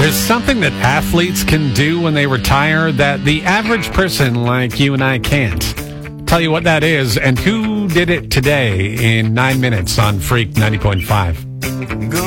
There's something that athletes can do when they retire that the average person like you and I can't. Tell you what that is and who did it today in 9 minutes on Freak 90.5.